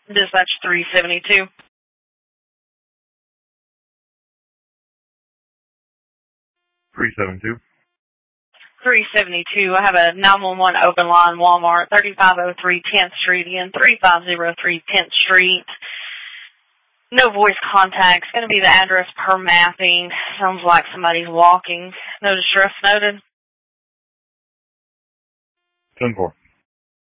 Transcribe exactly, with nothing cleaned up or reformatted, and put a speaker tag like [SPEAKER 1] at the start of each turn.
[SPEAKER 1] Dispatch three seventy-two.
[SPEAKER 2] three seventy-two.
[SPEAKER 1] three seventy-two. I have a nine one one open line, Walmart, thirty-five oh three tenth Street, in thirty-five oh three tenth Street. No voice contact. It's going to be the address per mapping. Sounds like somebody's walking. No distress noted.
[SPEAKER 2] ten four.